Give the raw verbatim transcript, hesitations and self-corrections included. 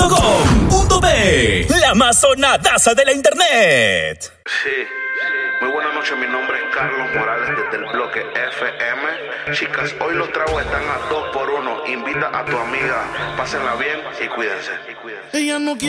punto com punto be, la más sonadaza de la internet. Sí, muy buenas noches, mi nombre es Carlos Morales desde el bloque F M. Chicas, hoy los tragos están a dos por uno. Invita a tu amiga, pásenla bien y cuídense. Ella no quiere